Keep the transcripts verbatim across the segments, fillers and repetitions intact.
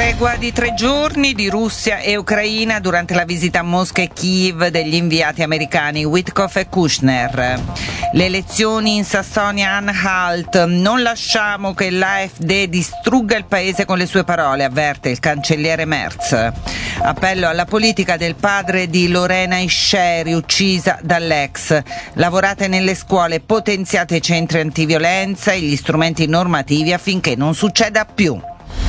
Tregua di tre giorni di Russia e Ucraina durante la visita a Mosca e Kiev degli inviati americani Witkoff e Kushner. Le elezioni in Sassonia-Anhalt. Non lasciamo che l'A F D distrugga il paese con le sue parole, avverte il cancelliere Merz. Appello alla politica del padre di Lorena Isceri, uccisa dall'ex. Lavorate nelle scuole, potenziate i centri antiviolenza e gli strumenti normativi affinché non succeda più.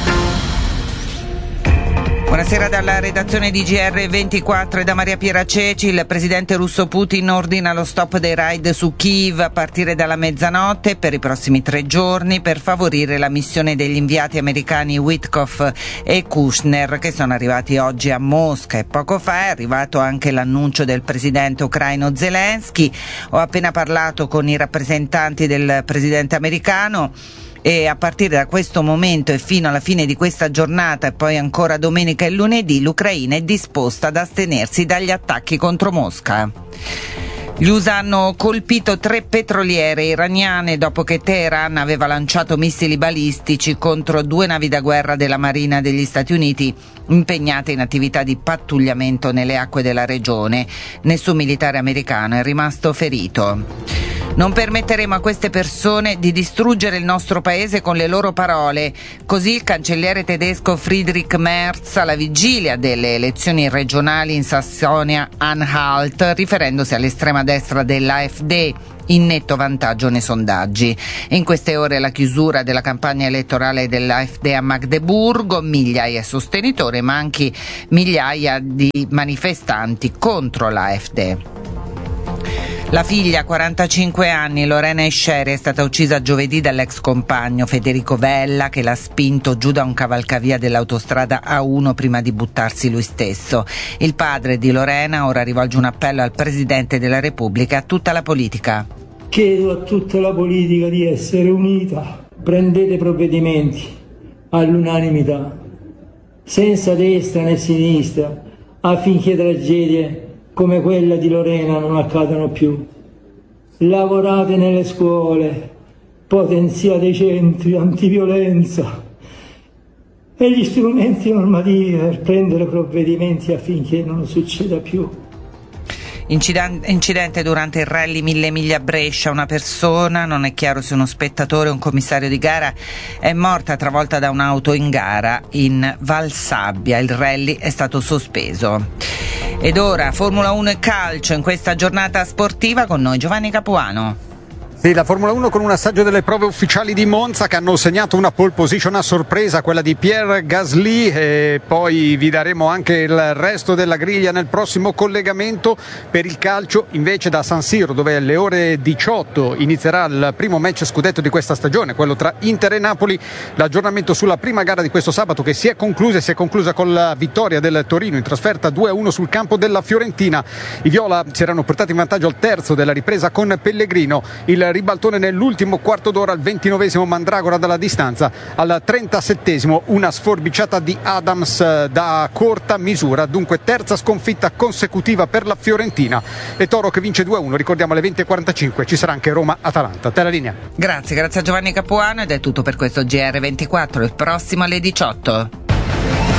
Buonasera dalla redazione di G R ventiquattro e da Maria Piera Ceci. Il presidente russo Putin ordina lo stop dei raid su Kiev a partire dalla mezzanotte per i prossimi tre giorni per favorire la missione degli inviati americani Witkoff e Kushner che sono arrivati oggi a Mosca, e poco fa è arrivato anche l'annuncio del presidente ucraino Zelensky. Ho appena parlato con i rappresentanti del presidente americano e a partire da questo momento e fino alla fine di questa giornata e poi ancora domenica e lunedì l'Ucraina è disposta ad astenersi dagli attacchi contro Mosca. Gli U S A hanno colpito tre petroliere iraniane dopo che Teheran aveva lanciato missili balistici contro due navi da guerra della Marina degli Stati Uniti impegnate in attività di pattugliamento nelle acque della regione. Nessun militare americano è rimasto ferito. Non permetteremo a queste persone di distruggere il nostro paese con le loro parole. Così il cancelliere tedesco Friedrich Merz alla vigilia delle elezioni regionali in Sassonia-Anhalt, riferendosi all'estrema destra dell'A F D, in netto vantaggio nei sondaggi. In queste ore la chiusura della campagna elettorale dell'A F D a Magdeburgo, migliaia di sostenitori ma anche migliaia di manifestanti contro l'A F D. La figlia, quarantacinque anni, Lorena Isceri, è stata uccisa giovedì dall'ex compagno Federico Vella, che l'ha spinto giù da un cavalcavia dell'autostrada A uno prima di buttarsi lui stesso. Il padre di Lorena ora rivolge un appello al Presidente della Repubblica e a tutta la politica. Chiedo a tutta la politica di essere unita. Prendete provvedimenti all'unanimità, senza destra né sinistra, affinché tragedie come quella di Lorena non accadano più. Lavorate nelle scuole, potenziate i centri antiviolenza e gli strumenti normativi per prendere provvedimenti affinché non succeda più. Incidente durante il rally Mille Miglia a Brescia. Una persona, non è chiaro se uno spettatore o un commissario di gara, è morta travolta da un'auto in gara in Valsabbia. Il rally è stato sospeso. Ed ora Formula uno e calcio in questa giornata sportiva, con noi Giovanni Capuano. Sì, la Formula uno con un assaggio delle prove ufficiali di Monza che hanno segnato una pole position a sorpresa, quella di Pierre Gasly, e poi vi daremo anche il resto della griglia nel prossimo collegamento. Per il calcio invece da San Siro, dove alle ore diciotto inizierà il primo match scudetto di questa stagione, quello tra Inter e Napoli. L'aggiornamento sulla prima gara di questo sabato che si è conclusa e si è conclusa con la vittoria del Torino in trasferta due a uno sul campo della Fiorentina. I viola si erano portati in vantaggio al terzo della ripresa con Pellegrino. Il ribaltone nell'ultimo quarto d'ora, al ventinovesimo Mandragora dalla distanza, al trentasettesimo una sforbiciata di Adams da corta misura. Dunque terza sconfitta consecutiva per la Fiorentina e Toro che vince due a uno. Ricordiamo alle venti e quarantacinque ci sarà anche Roma-Atalanta. Te la linea. Grazie, grazie a Giovanni Capuano, ed è tutto per questo G R ventiquattro. Il prossimo alle diciotto.